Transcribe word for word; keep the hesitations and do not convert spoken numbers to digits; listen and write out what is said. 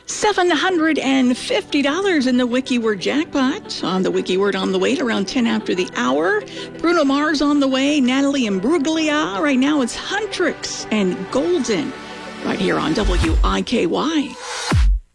seven hundred fifty dollars in the WikiWord jackpot. On the WikiWord on the way at around ten after the hour. Bruno Mars on the way. Natalie Imbruglia. Right now it's Huntrix and Golden. Right here on W I K Y.